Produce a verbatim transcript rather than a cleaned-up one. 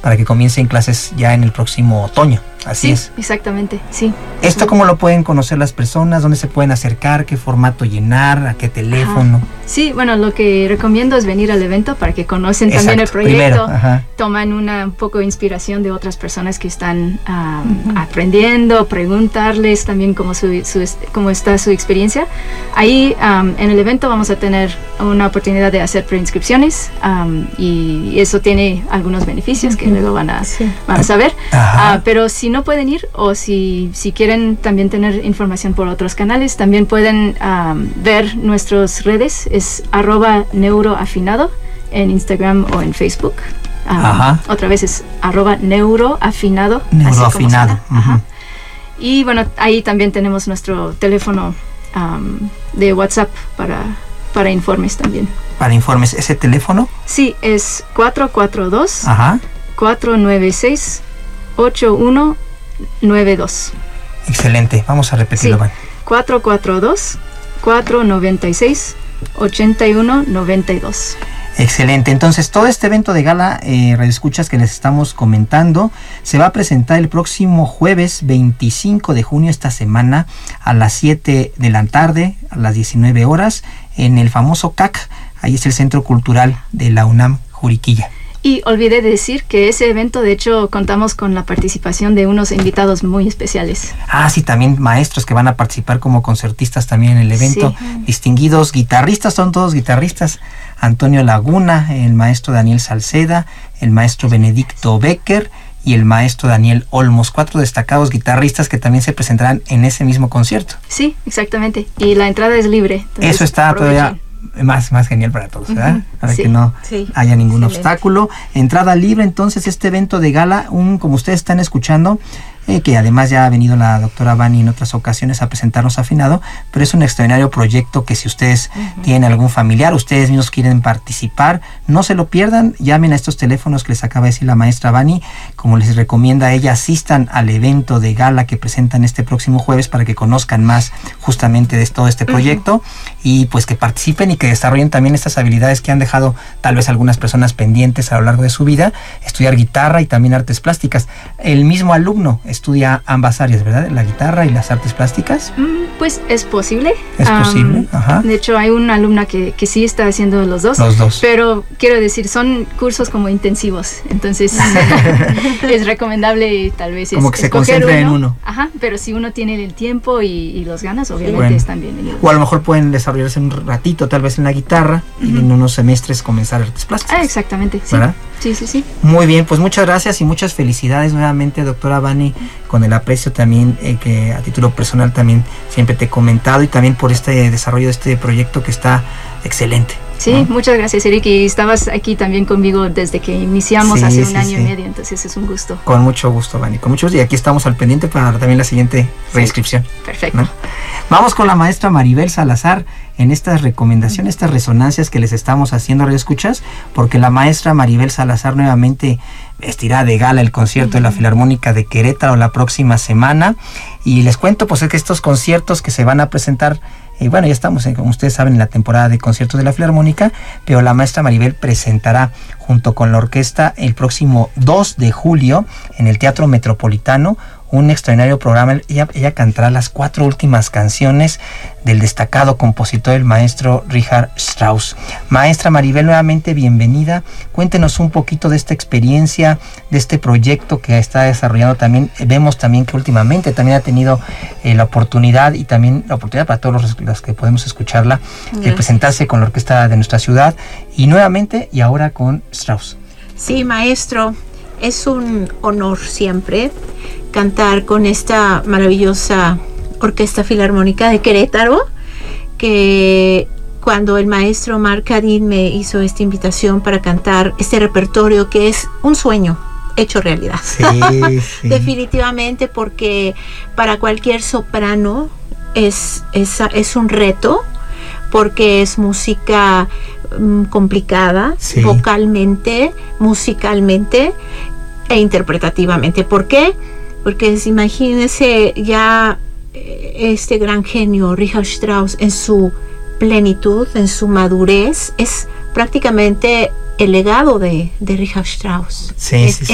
para que comiencen clases ya en el próximo otoño. Así sí, es. Exactamente, sí. ¿Esto cómo lo pueden conocer las personas? ¿Dónde se pueden acercar? ¿Qué formato llenar? ¿A qué teléfono? Ajá. Sí, bueno, lo que recomiendo es venir al evento para que conozcan Exacto, también el proyecto, primero, toman una un poco de inspiración de otras personas que están um, uh-huh. aprendiendo, preguntarles también cómo, su, su, cómo está su experiencia. Ahí um, en el evento vamos a tener una oportunidad de hacer preinscripciones um, y eso tiene algunos beneficios uh-huh. que luego van a, sí. van a saber. Uh, pero si no pueden ir o si, si quieren también tener información por otros canales, también pueden um, ver nuestras redes, es arroba neuroafinado en Instagram o en Facebook. Um, Ajá. Otra vez es arroba neuroafinado. Neuroafinado. Uh-huh. Y bueno, ahí también tenemos nuestro teléfono um, de WhatsApp para, para informes también. ¿Para informes? ¿Ese teléfono? Sí, es cuatro cuatro dos, cuatro nueve seis, ocho uno nueve dos. Excelente, vamos a repetirlo. Sí, cuatro cuatro dos, cuatro nueve seis, ocho uno nueve dos. Excelente, entonces todo este evento de gala, eh, radioescuchas que les estamos comentando, se va a presentar el próximo jueves veinticinco de junio, esta semana, a las siete de la tarde, a las diecinueve horas, en el famoso C A C, ahí es el Centro Cultural de la UNAM Juriquilla. Y olvidé de decir que ese evento, de hecho, contamos con la participación de unos invitados muy especiales. Ah, sí, también maestros que van a participar como concertistas también en el evento. Sí. Distinguidos guitarristas, son todos guitarristas. Antonio Laguna, el maestro Daniel Salceda, el maestro Benedicto Becker y el maestro Daniel Olmos, cuatro destacados guitarristas que también se presentarán en ese mismo concierto. Sí, exactamente. Y la entrada es libre. Eso está aprovechen. Todavía más, más genial para todos, ¿verdad? Uh-huh. Para sí. que no sí. haya ningún Excelente. obstáculo. Entrada libre, entonces, este evento de gala, un como ustedes están escuchando, eh, que además ya ha venido la doctora Vani en otras ocasiones a presentarnos Afinado, pero es un extraordinario proyecto que si ustedes uh-huh. tienen algún familiar, ustedes mismos quieren participar, no se lo pierdan, llamen a estos teléfonos que les acaba de decir la maestra Vani, como les recomienda ella, asistan al evento de gala que presentan este próximo jueves para que conozcan más justamente de todo este proyecto uh-huh. y pues que participen y que desarrollen también estas habilidades que han dejado tal vez algunas personas pendientes a lo largo de su vida, estudiar guitarra y también artes plásticas. El mismo alumno estudia ambas áreas, ¿verdad? La guitarra y las artes plásticas. Mm, pues es posible. Es um, posible, ajá. De hecho, hay una alumna que, que sí está haciendo los dos. Los dos. Pero quiero decir, son cursos como intensivos, entonces es recomendable tal vez como que se concentre en uno. Ajá, pero si uno tiene el tiempo y, y los ganas, obviamente bueno. están bienvenidos. O a lo mejor pueden desarrollarse un ratito, tal vez en la guitarra uh-huh. y en unos semestres comenzar artes plásticas. Ah, exactamente, sí. ¿Verdad? Sí, sí, sí. Muy bien, pues muchas gracias y muchas felicidades nuevamente, doctora Vani, con el aprecio también eh, que a título personal también siempre te he comentado y también por este desarrollo de este proyecto que está excelente. Sí, ¿no? Muchas gracias, Eric, y estabas aquí también conmigo desde que iniciamos sí, hace un sí, año sí. y medio, entonces es un gusto. Con mucho gusto, Vani, con mucho gusto, y aquí estamos al pendiente para también la siguiente reinscripción. Sí, perfecto. ¿No? Vamos con la maestra Maribel Salazar en estas recomendaciones, estas resonancias que les estamos haciendo, Radio Escuchas, porque la maestra Maribel Salazar nuevamente vestirá de gala el concierto uh-huh. de la Filarmónica de Querétaro la próxima semana, y les cuento pues es que estos conciertos que se van a presentar, y bueno, ya estamos, eh, como ustedes saben, en la temporada de conciertos de la Filarmónica, pero la maestra Maribel presentará junto con la orquesta el próximo dos de julio en el Teatro Metropolitano un extraordinario programa. Ella, ella cantará las cuatro últimas canciones del destacado compositor, el maestro Richard Strauss. Maestra Maribel, nuevamente bienvenida. Cuéntenos un poquito de esta experiencia, de este proyecto que está desarrollando también. Vemos también que últimamente también ha tenido eh, la oportunidad y también la oportunidad para todos los, los que podemos escucharla, de presentarse con la orquesta de nuestra ciudad y nuevamente y ahora con Strauss. Sí, maestro, es un honor siempre cantar con esta maravillosa Orquesta Filarmónica de Querétaro, que cuando el maestro Marc Cadín me hizo esta invitación para cantar este repertorio, que es un sueño hecho realidad. Sí, sí. Definitivamente, porque para cualquier soprano es, es, es un reto, porque es música um, complicada, sí. vocalmente, musicalmente e interpretativamente. ¿Por qué? Porque imagínense ya este gran genio Richard Strauss en su plenitud, en su madurez, es prácticamente el legado de, de Richard Strauss. Sí, es, sí, sí.